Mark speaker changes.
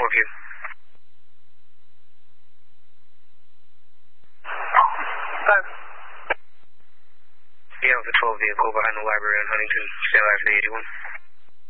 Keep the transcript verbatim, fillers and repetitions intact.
Speaker 1: four Q.
Speaker 2: Five.
Speaker 1: Yeah, with the twelve vehicle behind the library on Huntington. Stand by for the eighty-one.